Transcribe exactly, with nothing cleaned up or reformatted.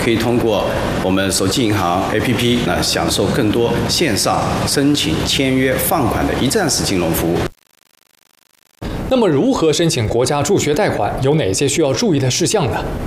可以通过我们手机银行 A P P 呢，享受更多线上申请、签约、放款的一站式金融服务。 那么，如何申请国家助学贷款？有哪些需要注意的事项呢？